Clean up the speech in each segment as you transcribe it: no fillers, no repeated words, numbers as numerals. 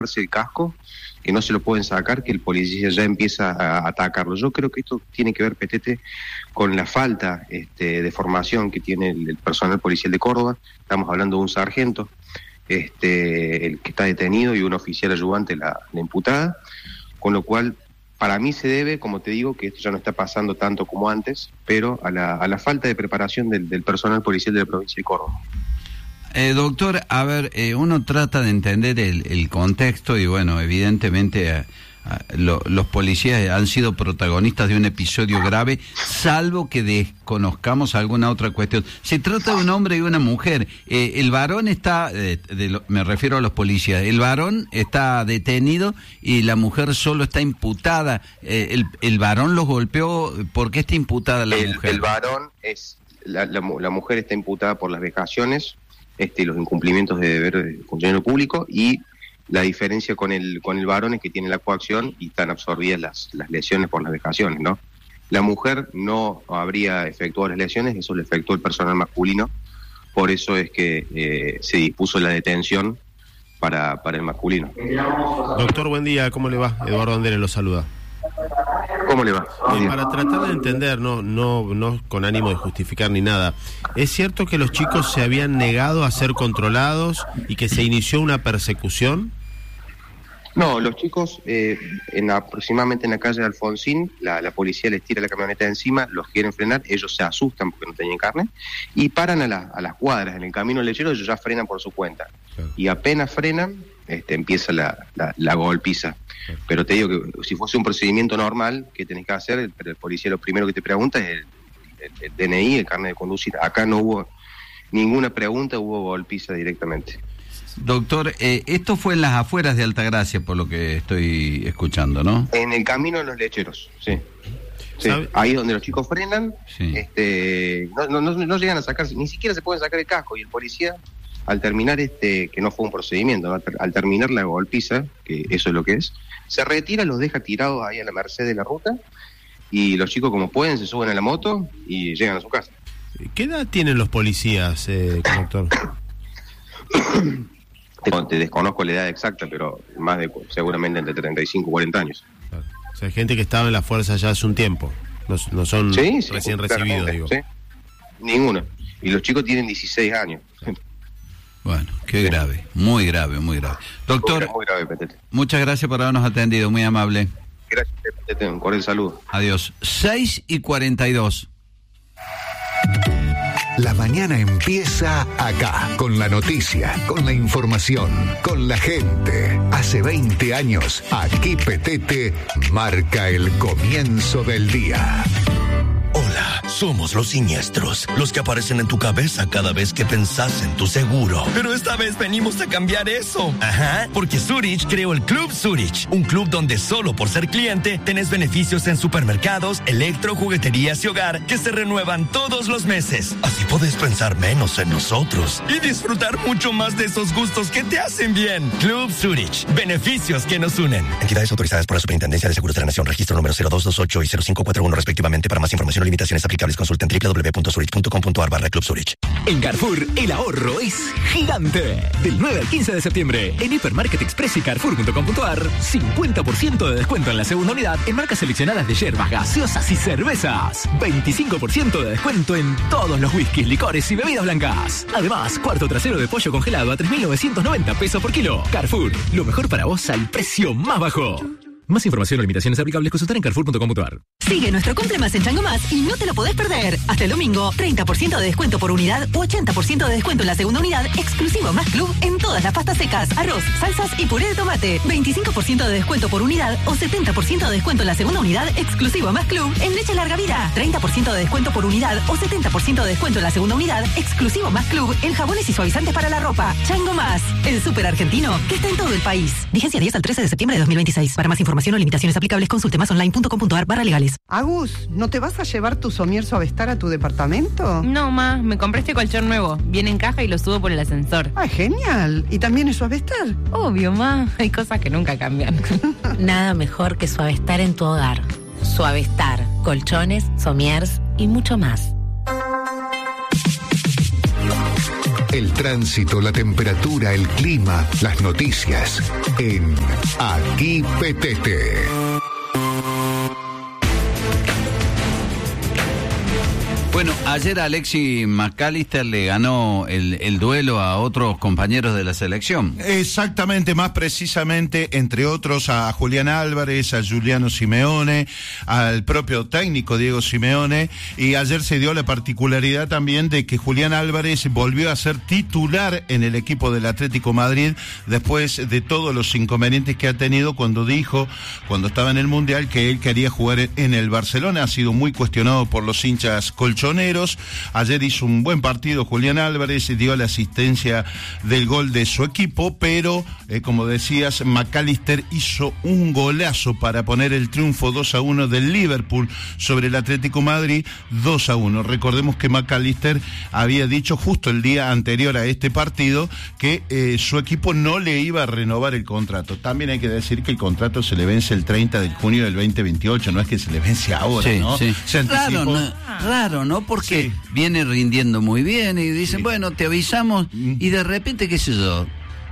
el casco, que no se lo pueden sacar, que el policía ya empieza a atacarlo. Yo creo que esto tiene que ver, Petete, con la falta de formación que tiene el personal policial de Córdoba. Estamos hablando de un sargento, el que está detenido, y un oficial ayudante, la imputada, con lo cual para mí se debe, como te digo, que esto ya no está pasando tanto como antes, pero a la falta de preparación del personal policial de la provincia de Córdoba. Doctor, a ver, uno trata de entender el contexto y bueno, evidentemente los policías han sido protagonistas de un episodio grave, salvo que desconozcamos alguna otra cuestión. Se trata de un hombre y una mujer. El varón está, me refiero a los policías, el varón está detenido y la mujer solo está imputada. El varón los golpeó, ¿por qué está imputada la mujer? El varón la mujer está imputada por las vejaciones, los incumplimientos de deber de funcionario público, y la diferencia con el varón es que tiene la coacción y están absorbidas las lesiones por las vejaciones, ¿no? La mujer no habría efectuado las lesiones, eso lo efectuó el personal masculino, por eso es que se dispuso la detención para el masculino. Doctor, buen día, ¿cómo le va? Eduardo Andere lo saluda. ¿Cómo le va? Para tratar de entender, no con ánimo de justificar ni nada, ¿es cierto que los chicos se habían negado a ser controlados y que se inició una persecución? No, los chicos, aproximadamente en la calle de Alfonsín, la policía les tira la camioneta de encima, los quieren frenar, ellos se asustan porque no tenían carne, y paran a las cuadras, en el camino lechero, ellos ya frenan por su cuenta. Claro. Y apenas frenan, empieza la golpiza. Claro. Pero te digo que si fuese un procedimiento normal, ¿qué tenés que hacer? El policía lo primero que te pregunta es el DNI, el carnet de conducir. Acá no hubo ninguna pregunta, hubo golpiza directamente. Doctor, esto fue en las afueras de Altagracia, por lo que estoy escuchando, ¿no? En el camino de los lecheros, sí. Sí, ahí donde los chicos frenan, sí. No llegan a sacarse, ni siquiera se pueden sacar el casco, y el policía, al terminar que no fue un procedimiento, ¿no? Al terminar la golpiza, que eso es lo que es, se retira, los deja tirados ahí a la merced de la ruta, y los chicos, como pueden, se suben a la moto y llegan a su casa. ¿Qué edad tienen los policías, doctor? Te desconozco la edad exacta, pero más de seguramente entre 35 y 40 años. Claro. O sea, gente que estaba en la fuerza ya hace un tiempo, no son recién recibidos, digo. Sí. Ninguno. Y los chicos tienen 16 años. Bueno, qué grave, muy grave, muy grave. Doctor, muy grave, Petete. Muchas gracias por habernos atendido, muy amable. Gracias, Petete, un cordial saludo. Adiós. 6:42. La mañana empieza acá, con la noticia, con la información, con la gente. Hace 20 años, aquí Petete marca el comienzo del día. Hola, somos los siniestros, los que aparecen en tu cabeza cada vez que pensás en tu seguro. Pero esta vez venimos a cambiar eso. Ajá, porque Zurich creó el Club Zurich, un club donde solo por ser cliente tenés beneficios en supermercados, electro, jugueterías y hogar que se renuevan todos los meses. Así podés pensar menos en nosotros y disfrutar mucho más de esos gustos que te hacen bien. Club Zurich, beneficios que nos unen. Entidades autorizadas por la Superintendencia de Seguros de la Nación, registro número 0228 y 0541 respectivamente. Para más información o limitaciones aplicables, consulten www.zurich.com.ar/Club Zurich. En Carrefour, el ahorro es gigante. Del 9 al 15 de septiembre, en Hipermarket Express y Carrefour.com.ar, 50% de descuento en la segunda unidad en marcas seleccionadas de yerbas, gaseosas y cervezas. 25% de descuento en todos los whiskies, licores y bebidas blancas. Además, cuarto trasero de pollo congelado a 3.990 pesos por kilo. Carrefour, lo mejor para vos al precio más bajo. Más información o limitaciones aplicables, consultar en Carrefour.com.ar. Sigue nuestro Cumple Más en Chango Más y no te lo podés perder. Hasta el domingo, 30% de descuento por unidad o 80% de descuento en la segunda unidad, exclusivo Más Club en todas las pastas secas, arroz, salsas y puré de tomate. 25% de descuento por unidad o 70% de descuento en la segunda unidad, exclusivo Más Club en leche larga vida. 30% de descuento por unidad o 70% de descuento en la segunda unidad, exclusivo Más Club en jabones y suavizantes para la ropa. Chango Más, el súper argentino que está en todo el país. Vigencia 10 al 13 de septiembre de 2026. Para más información o limitaciones aplicables, consulte masonline.com.ar/legales. Agus, ¿no te vas a llevar tu somier Suavestar a tu departamento? No, ma, me compré este colchón nuevo. Viene en caja y lo subo por el ascensor. ¡Ah, genial! ¿Y también es Suavestar? Obvio, ma. Hay cosas que nunca cambian. Nada mejor que Suavestar en tu hogar. Suavestar, colchones, somiers y mucho más. El tránsito, la temperatura, el clima, las noticias. En Aquí Petete. Bueno, ayer Alexis McAllister le ganó el duelo a otros compañeros de la selección. Exactamente, más precisamente, entre otros, a Julián Álvarez, a Giuliano Simeone, al propio técnico Diego Simeone, y ayer se dio la particularidad también de que Julián Álvarez volvió a ser titular en el equipo del Atlético Madrid después de todos los inconvenientes que ha tenido cuando cuando estaba en el Mundial, que él quería jugar en el Barcelona. Ha sido muy cuestionado por los hinchas colchoneros. Ayer hizo un buen partido Julián Álvarez, dio la asistencia del gol de su equipo, pero como decías, McAllister hizo un golazo para poner el triunfo 2-1 del Liverpool sobre el Atlético Madrid, 2-1. Recordemos que McAllister había dicho justo el día anterior a este partido que su equipo no le iba a renovar el contrato. También hay que decir que el contrato se le vence el 30 de junio del 2028, no es que se le vence ahora, sí, ¿no? Sí. Se anticipó. Raro, ¿no? Porque viene rindiendo muy bien y dicen, bueno, te avisamos, y de repente, qué sé yo,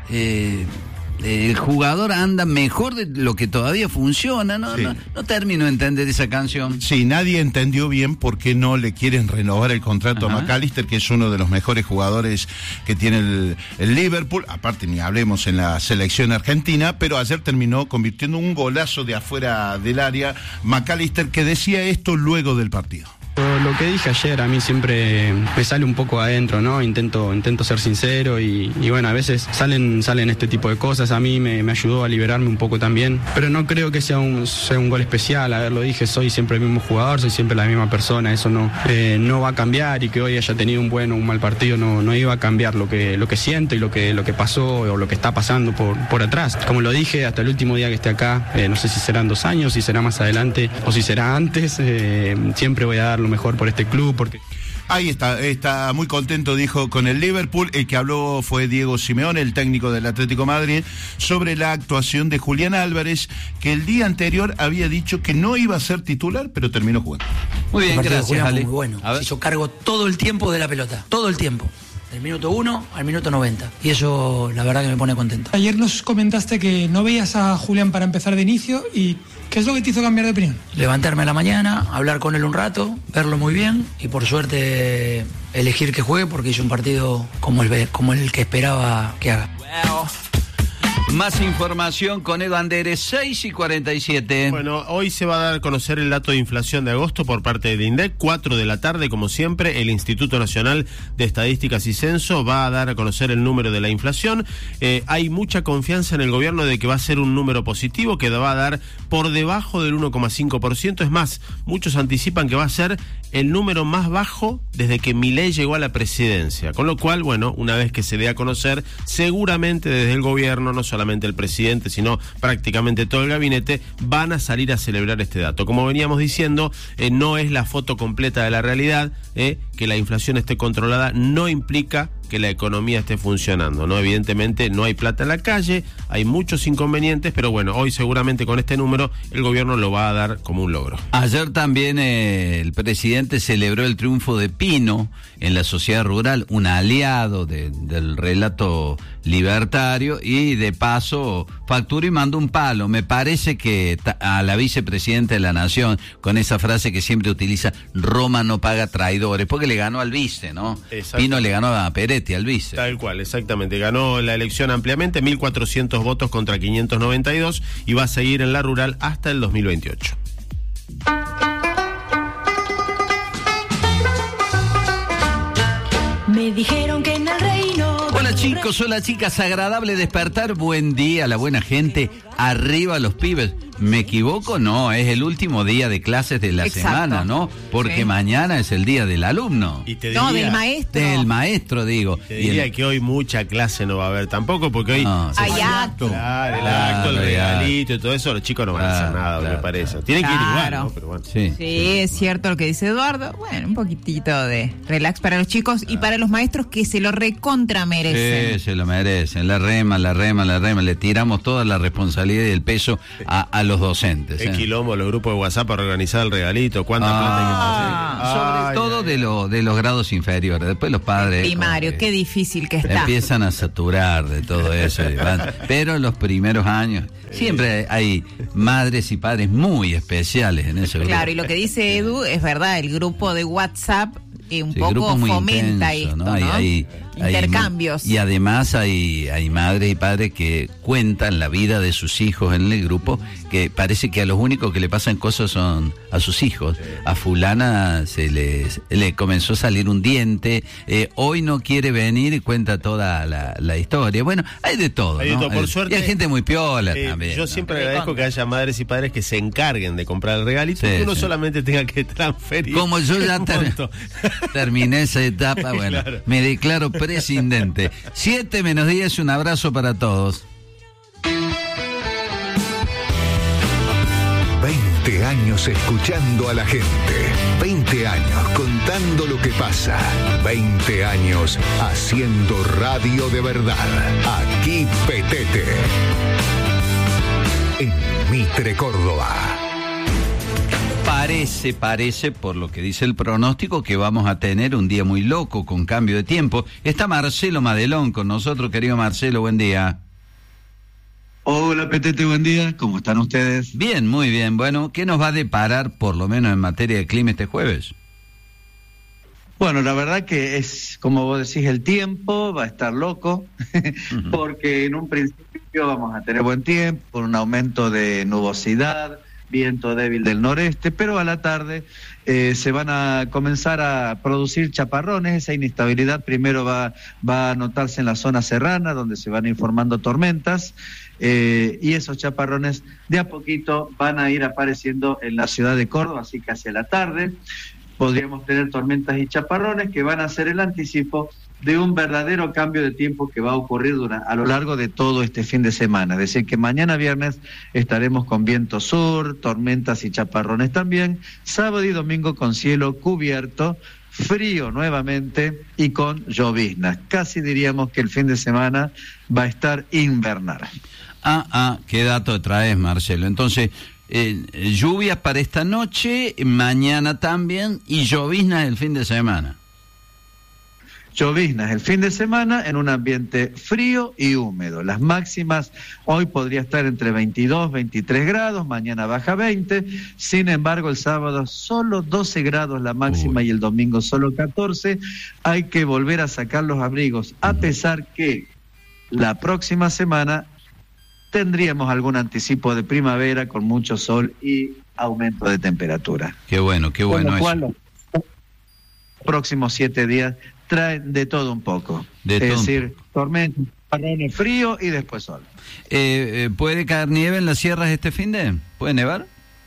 el jugador anda mejor de lo que todavía funciona, ¿no? No termino de entender esa canción. Sí, nadie entendió bien por qué no le quieren renovar el contrato a McAllister, que es uno de los mejores jugadores que tiene el Liverpool, aparte ni hablemos en la selección argentina, pero ayer terminó convirtiendo un golazo de afuera del área McAllister, que decía esto luego del partido. Lo que dije ayer, a mí siempre me sale un poco adentro, ¿no? Intento ser sincero y bueno, a veces salen este tipo de cosas. A mí me ayudó a liberarme un poco también, pero no creo que sea un gol especial. A ver, lo dije, soy siempre el mismo jugador, soy siempre la misma persona, eso no va a cambiar, y que hoy haya tenido un buen o un mal partido no iba a cambiar lo que siento y lo que pasó o lo que está pasando por atrás. Como lo dije, hasta el último día que esté acá, no sé si serán 2 años, si será más adelante o si será antes, siempre voy a dar lo mejor por este club, porque... Ahí está muy contento, dijo, con el Liverpool. El que habló fue Diego Simeone, el técnico del Atlético Madrid, sobre la actuación de Julián Álvarez, que el día anterior había dicho que no iba a ser titular, pero terminó jugando. Muy bien, gracias, Ale. Muy bueno, se hizo cargo todo el tiempo de la pelota, todo el tiempo. Del minuto 1 al minuto 90. Y eso, la verdad, que me pone contento. Ayer nos comentaste que no veías a Julián para empezar de inicio. ¿Y qué es lo que te hizo cambiar de opinión? Levantarme a la mañana, hablar con él un rato, verlo muy bien y por suerte elegir que juegue, porque hizo un partido como el que esperaba que haga. Más información con Edo Anderes, 6:47. Bueno, hoy se va a dar a conocer el dato de inflación de agosto por parte del INDEC, 4 de la tarde, como siempre. El Instituto Nacional de Estadísticas y Censo va a dar a conocer el número de la inflación. Hay mucha confianza en el gobierno de que va a ser un número positivo, que va a dar por debajo del 1,5%. Es más, muchos anticipan que va a ser el número más bajo desde que Milei llegó a la presidencia. Con lo cual, bueno, una vez que se dé a conocer, seguramente desde el gobierno, no solamente el presidente, sino prácticamente todo el gabinete, van a salir a celebrar este dato. Como veníamos diciendo, no es la foto completa de la realidad, que la inflación esté controlada no implica que la economía esté funcionando, ¿no? Evidentemente no hay plata en la calle, hay muchos inconvenientes, pero bueno, hoy seguramente con este número el gobierno lo va a dar como un logro. Ayer también el presidente celebró el triunfo de Pino en la sociedad rural, un aliado del relato libertario, y de paso facturó y mandó un palo. Me parece que a la vicepresidenta de la Nación, con esa frase que siempre utiliza, Roma no paga traidores, porque le ganó al vice, ¿no? Pino le ganó a Peretti, al vice. Tal cual, exactamente. Ganó la elección ampliamente, 1.400 votos contra 592, y va a seguir en la rural hasta el 2028. Me dijeron que en el reino... Hola chicos, hola chicas, agradable despertar, buen día, la buena gente, arriba los pibes. ¿Me equivoco? No, es el último día de clases de la semana, ¿no? Porque mañana es el día del alumno. Y te diría, no, del maestro. Del maestro, digo. Te diría que hoy mucha clase no va a haber tampoco, porque hoy... hay acto. Claro, el acto, el regalito y todo eso, los chicos no van a hacer nada, me parece. Tienen que ir igual, ¿no? Pero bueno. Sí, es cierto lo que dice Eduardo. Bueno, un poquitito de relax para los chicos y para los maestros, que se lo recontra merecen. Sí, se lo merecen. La rema, le tiramos toda la responsabilidad responsabilidad y el peso a los docentes. El quilombo, los grupos de WhatsApp para organizar el regalito, cuánta plata hay que hacer. Sobre todo de los grados inferiores. Después los padres... Primario, qué difícil que está. Empiezan a saturar de todo eso. Pero los primeros años siempre hay madres y padres muy especiales en ese grupo. Claro, y lo que dice Edu es verdad, el grupo de WhatsApp un Sí, poco fomenta intenso, esto, ¿no? Hay intercambios. Y además hay madres y padres que cuentan la vida de sus hijos en el grupo, que parece que a los únicos que le pasan cosas son a sus hijos. A fulana le comenzó a salir un diente, hoy no quiere venir y cuenta toda la historia. Bueno, hay de todo, Hay de ¿no? todo, por suerte. Y hay gente muy piola también. Yo siempre agradezco que haya madres y padres que se encarguen de comprar el regalito, y que uno solamente tenga que transferir. Como yo ya terminé esa etapa, bueno, Claro. me declaro presidente. 7:10, un abrazo para todos. 20 años escuchando a la gente. 20 años contando lo que pasa. 20 años haciendo radio de verdad. Aquí Petete. En Mitre, Córdoba. Parece, por lo que dice el pronóstico, que vamos a tener un día muy loco con cambio de tiempo. Está Marcelo Madelón con nosotros, querido Marcelo, buen día. Hola Petete, buen día, ¿cómo están ustedes? Bien, muy bien. Bueno, ¿qué nos va a deparar, por lo menos en materia de clima, este jueves? Bueno, la verdad que es, como vos decís, el tiempo va a estar loco, porque en un principio vamos a tener buen tiempo, con un aumento de nubosidad, viento débil del noreste, pero a la tarde se van a comenzar a producir chaparrones. Esa inestabilidad primero va a notarse en la zona serrana, donde se van informando tormentas, y esos chaparrones de a poquito van a ir apareciendo en la ciudad de Córdoba, así que hacia la tarde podríamos tener tormentas y chaparrones que van a ser el anticipo de un verdadero cambio de tiempo que va a ocurrir a lo largo de todo este fin de semana. Es decir, que mañana viernes estaremos con viento sur, tormentas y chaparrones también, sábado y domingo con cielo cubierto, frío nuevamente y con lloviznas. Casi diríamos que el fin de semana va a estar invernal. ¿Qué dato traes, Marcelo? Entonces, lluvias para esta noche, mañana también, y lloviznas el fin de semana. Lloviznas el fin de semana en un ambiente frío y húmedo. Las máximas hoy podría estar entre 22, 23 grados, mañana baja 20. Sin embargo, el sábado solo 12 grados la máxima y el domingo solo 14. Hay que volver a sacar los abrigos, a pesar que la próxima semana tendríamos algún anticipo de primavera con mucho sol y aumento de temperatura. Qué bueno Con lo eso. cual, los próximos 7 días traen de todo un poco. Es decir, tormentas, chaparrones, frío y después sol. ¿Puede caer nieve en las sierras este fin de? ¿Puede nevar?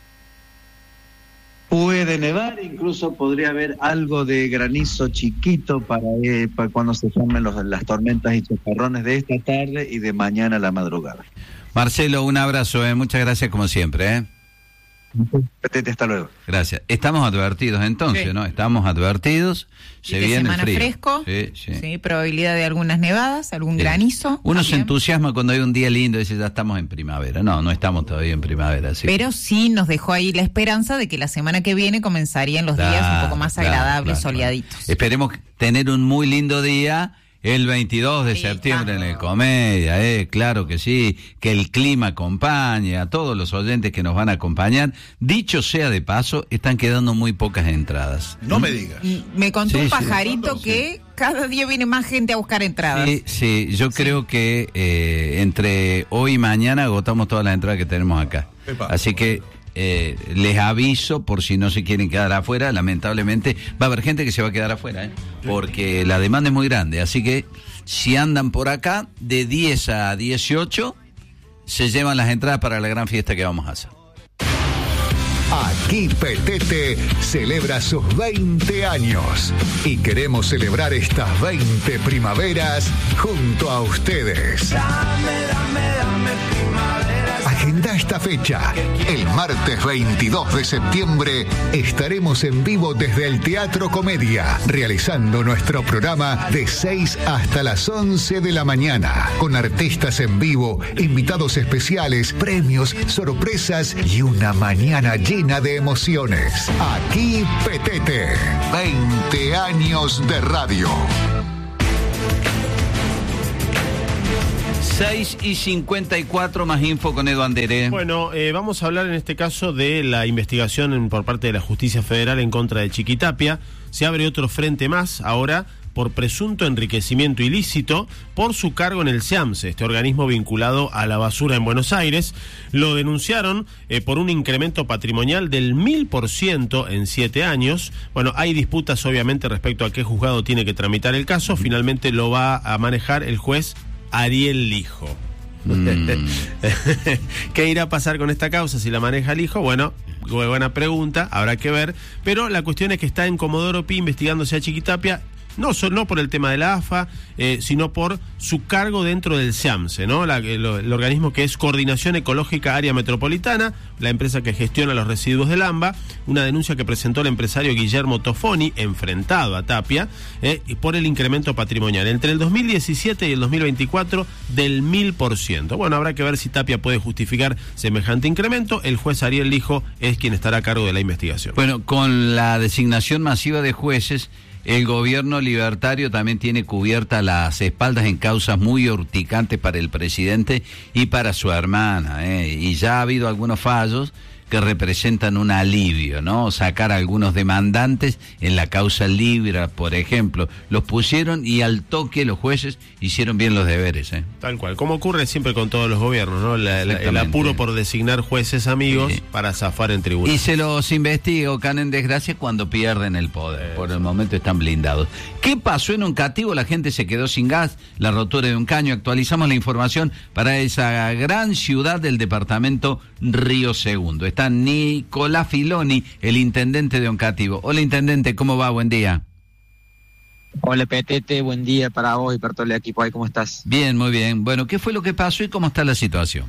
Puede nevar, incluso podría haber algo de granizo chiquito para cuando se formen las tormentas y chaparrones de esta tarde y de mañana a la madrugada. Marcelo, un abrazo, muchas gracias como siempre. Hasta luego. Gracias. Estamos advertidos entonces, Sí. ¿no? Estamos advertidos. Se de viene el semana frío. fresco, Sí. probabilidad de algunas nevadas, algún granizo. Uno se también. entusiasma cuando hay un día lindo y dice, ya estamos en primavera. No estamos todavía en primavera. Sí. Pero sí nos dejó ahí la esperanza de que la semana que viene comenzarían los días un poco más agradables, soleaditos. Esperemos tener un muy lindo día el 22 de septiembre en el Comedia, claro que sí, que el clima acompañe a todos los oyentes que nos van a acompañar. Dicho sea de paso, están quedando muy pocas entradas. No me digas. Me contó Sí, un sí. pajarito que cada día viene más gente a buscar entradas. Sí, yo creo que entre hoy y mañana agotamos todas las entradas que tenemos acá. Así que les aviso por si no se quieren quedar afuera. Lamentablemente va a haber gente que se va a quedar afuera, porque la demanda es muy grande. Así que si andan por acá, de 10 a 18 se llevan las entradas para la gran fiesta que vamos a hacer. Aquí Petete celebra sus 20 años y queremos celebrar estas 20 primaveras junto a ustedes. Agenda para esta fecha. El martes 22 de septiembre estaremos en vivo desde el Teatro Comedia, realizando nuestro programa de 6 hasta las 11 de la mañana, con artistas en vivo, invitados especiales, premios, sorpresas y una mañana llena de emociones. Aquí Petete, 20 años de radio. 6:54, más info con Edu Andere. Bueno, vamos a hablar en este caso de la investigación por parte de la Justicia Federal en contra de Chiquitapia. Se abre otro frente más ahora por presunto enriquecimiento ilícito por su cargo en el SEAMSE, este organismo vinculado a la basura en Buenos Aires. Lo denunciaron por un incremento patrimonial del 1000% en 7 años. Bueno, hay disputas obviamente respecto a qué juzgado tiene que tramitar el caso. Finalmente lo va a manejar el juez Ariel Lijo. ¿Qué irá a pasar con esta causa si la maneja el hijo? Bueno, buena pregunta, habrá que ver. Pero la cuestión es que está en Comodoro Pi investigándose a Chiquitapia, no por el tema de la AFA, sino por su cargo dentro del SEAMSE, ¿no? El organismo que es Coordinación Ecológica Área Metropolitana, la empresa que gestiona los residuos del AMBA, una denuncia que presentó el empresario Guillermo Tofoni, enfrentado a Tapia, por el incremento patrimonial entre el 2017 y el 2024 del 1000%. Bueno, habrá que ver si Tapia puede justificar semejante incremento. El juez Ariel Lijo es quien estará a cargo de la investigación. Bueno, con la designación masiva de jueces, el gobierno libertario también tiene cubiertas las espaldas en causas muy urticantes para el presidente y para su hermana, y ya ha habido algunos fallos que representan un alivio, ¿no? Sacar a algunos demandantes en la causa Libra, por ejemplo, los pusieron y al toque los jueces hicieron bien los deberes, Tal cual, como ocurre siempre con todos los gobiernos, ¿no? El apuro por designar jueces amigos para zafar en tribunales. Y se los investiga o caen en desgracia cuando pierden el poder. Por el momento están blindados. ¿Qué pasó en Oncativo? La gente se quedó sin gas, la rotura de un caño. Actualizamos la información para esa gran ciudad del departamento Río Segundo. Está Nicolás Filoni, el intendente de Oncativo. Hola, intendente, ¿cómo va? Buen día. Hola, Petete, buen día para vos y para todo el equipo ahí, ¿cómo estás? Bien, muy bien. Bueno, ¿qué fue lo que pasó y cómo está la situación?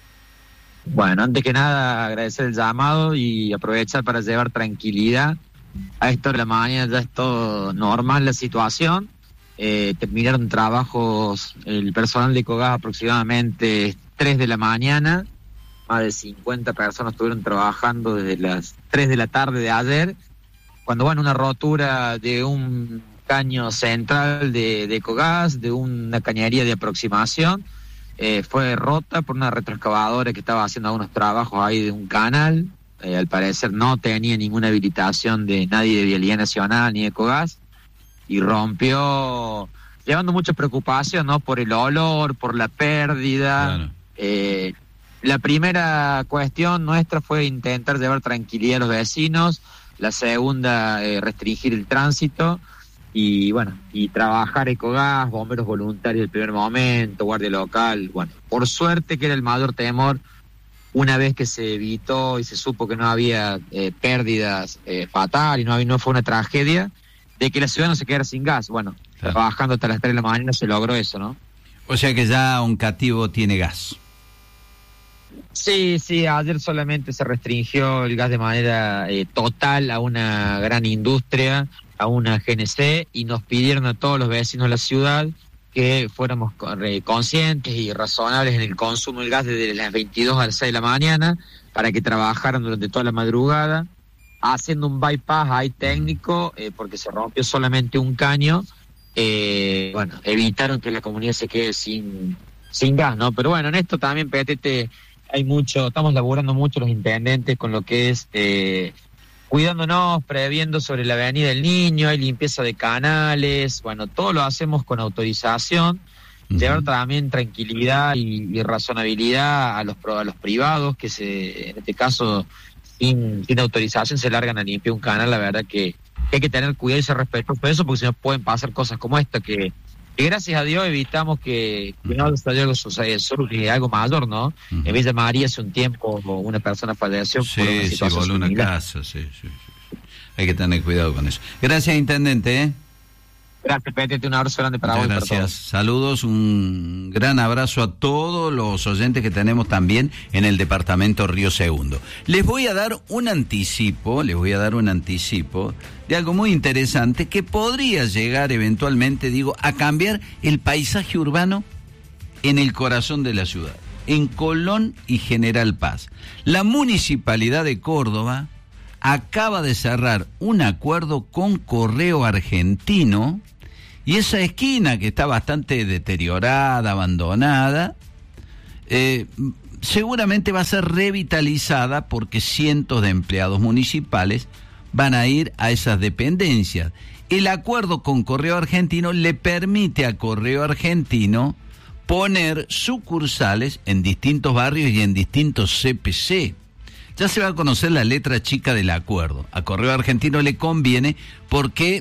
Bueno, antes que nada, agradecer el llamado y aprovechar para llevar tranquilidad. A esta hora de la mañana ya es todo normal la situación. Terminaron trabajos el personal de Ecogás aproximadamente 3 de la mañana. Más de 50 personas estuvieron trabajando desde las 3 de la tarde de ayer, cuando una rotura de un caño central de Ecogás, de una cañería de aproximación, fue rota por una retroexcavadora que estaba haciendo algunos trabajos ahí de un canal. Al parecer no tenía ninguna habilitación de nadie de Vialidad Nacional ni Ecogás, y rompió, llevando mucha preocupación, ¿no? Por el olor, por la pérdida. Claro. La primera cuestión nuestra fue intentar llevar tranquilidad a los vecinos, la segunda restringir el tránsito y trabajar Ecogás, bomberos voluntarios del primer momento, guardia local. Bueno, por suerte, que era el mayor temor, una vez que se evitó y se supo que no había pérdidas fatales, no fue una tragedia, de que la ciudad no se quedara sin gas. Bueno, claro, trabajando hasta las 3 de la mañana se logró eso, ¿no? O sea que ya Oncativo tiene gas. Sí, ayer solamente se restringió el gas de manera total a una gran industria, a una GNC, y nos pidieron a todos los vecinos de la ciudad que fuéramos conscientes y razonables en el consumo del gas desde las 22 a las 6 de la mañana, para que trabajaran durante toda la madrugada, haciendo un bypass ahí técnico, porque se rompió solamente un caño. Evitaron que la comunidad se quede sin gas, ¿no? Pero bueno, en esto también, Petete, estamos laburando mucho los intendentes con lo que es cuidándonos, previendo sobre la Avenida del Niño, hay limpieza de canales, todo lo hacemos con autorización, llevar también tranquilidad y razonabilidad a los privados que en este caso sin autorización se largan a limpiar un canal. La verdad que hay que tener cuidado y ser respetuoso por eso, porque si no pueden pasar cosas como esta que gracias a Dios evitamos que no surge algo mayor, ¿no? En Villa María hace un tiempo una persona falleció por una situación voló una similar. casa, sí. Hay que tener cuidado con eso. Gracias, intendente, Gracias, Petete, un abrazo grande para vos y para Gracias, todos. saludos, un gran abrazo a todos los oyentes que tenemos también en el departamento Río Segundo. Les voy a dar un anticipo de algo muy interesante que podría llegar eventualmente, a cambiar el paisaje urbano en el corazón de la ciudad, en Colón y General Paz. La Municipalidad de Córdoba acaba de cerrar un acuerdo con Correo Argentino y esa esquina que está bastante deteriorada, abandonada, seguramente va a ser revitalizada porque cientos de empleados municipales van a ir a esas dependencias. El acuerdo con Correo Argentino le permite a Correo Argentino poner sucursales en distintos barrios y en distintos CPC. Ya se va a conocer la letra chica del acuerdo. A Correo Argentino le conviene porque,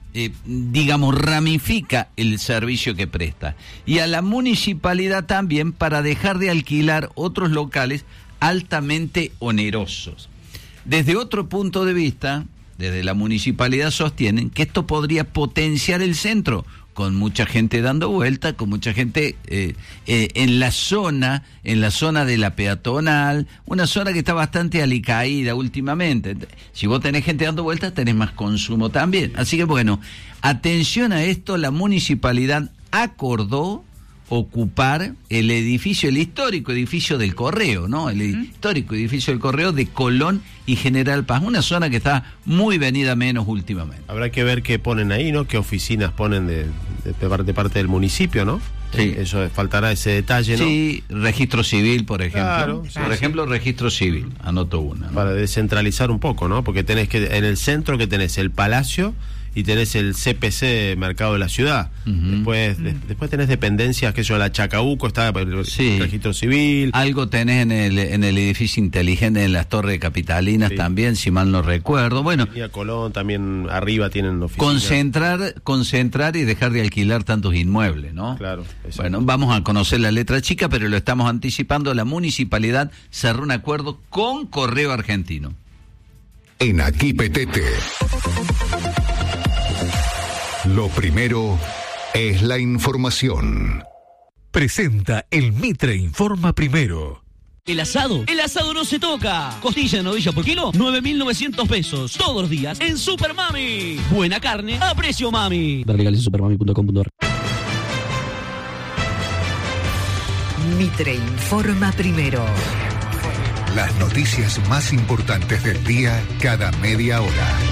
ramifica el servicio que presta. Y a la municipalidad también para dejar de alquilar otros locales altamente onerosos. Desde otro punto de vista, desde la municipalidad sostienen que esto podría potenciar el centro, con mucha gente dando vuelta, con mucha gente en la zona de la peatonal, una zona que está bastante alicaída últimamente. Si vos tenés gente dando vueltas, tenés más consumo también. Así que atención a esto, la municipalidad acordó ocupar el histórico edificio del Correo, ¿no? El histórico edificio del Correo de Colón y General Paz, una zona que está muy venida menos últimamente. Habrá que ver qué ponen ahí, ¿no? Qué oficinas ponen de parte del municipio, ¿no? Sí. Eso faltará ese detalle, ¿no? Sí, registro civil, por ejemplo. Claro, por ejemplo, registro civil, anoto una, ¿no? Para descentralizar un poco, ¿no? Porque en el centro que tenés el Palacio y tenés el CPC Mercado de la Ciudad. Después tenés dependencias, la Chacabuco, está el registro civil. Algo tenés en el edificio inteligente, en las Torres Capitalinas también, si mal no recuerdo. Y a Colón también arriba tienen oficinas. Concentrar y dejar de alquilar tantos inmuebles, ¿no? Claro. Bueno, vamos a conocer la letra chica, pero lo estamos anticipando. La municipalidad cerró un acuerdo con Correo Argentino. En Aquí Petete. Lo primero es la información. Presenta el Mitre Informa Primero. El asado no se toca. Costilla de novilla por kilo, 9.900 pesos. Todos los días en Super Mami. Buena carne a precio mami. Legales en supermami.com.ar. Mitre Informa Primero. Las noticias más importantes del día cada media hora.